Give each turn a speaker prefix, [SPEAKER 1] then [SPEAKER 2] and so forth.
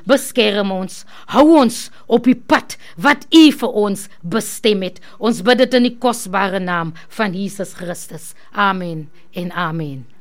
[SPEAKER 1] beskerm ons, hou ons op die pad wat U vir ons bestem het. Ons bid dit in die kosbare naam van Jesus Christus. Amen en amen.